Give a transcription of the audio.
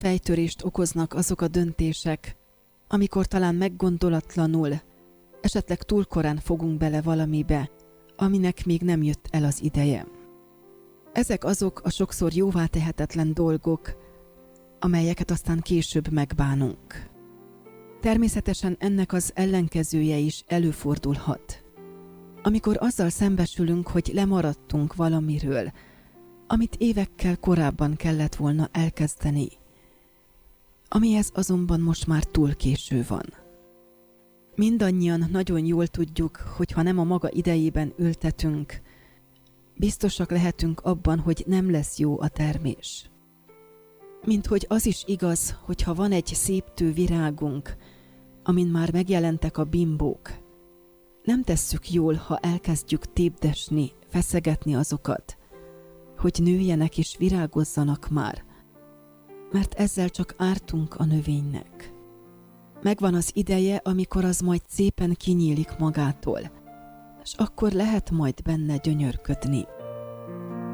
Fejtörést okoznak azok a döntések, amikor talán meggondolatlanul, esetleg túl korán fogunk bele valamibe, aminek még nem jött el az ideje. Ezek azok a sokszor jóvá tehetetlen dolgok, amelyeket aztán később megbánunk. Természetesen ennek az ellenkezője is előfordulhat. Amikor azzal szembesülünk, hogy lemaradtunk valamiről, amit évekkel korábban kellett volna elkezdeni, amihez azonban most már túl késő van. Mindannyian nagyon jól tudjuk, hogy ha nem a maga idejében ültetünk, biztosak lehetünk abban, hogy nem lesz jó a termés. Mint hogy az is igaz, hogy ha van egy széptő virágunk, amin már megjelentek a bimbók, nem tesszük jól, ha elkezdjük tépdesni, feszegetni azokat, hogy nőjenek és virágozzanak már, mert ezzel csak ártunk a növénynek. Megvan az ideje, amikor az majd szépen kinyílik magától, és akkor lehet majd benne gyönyörködni.